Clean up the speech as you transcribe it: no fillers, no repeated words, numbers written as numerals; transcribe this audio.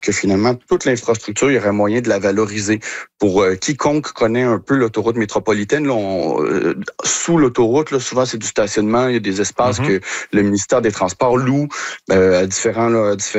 que finalement, toute l'infrastructure, il y aurait moyen de la valoriser. Pour quiconque connaît un peu l'autoroute métropolitaine, là, sous l'autoroute, là, souvent c'est du stationnement, il y a des espaces que le ministère des Transports loue à différents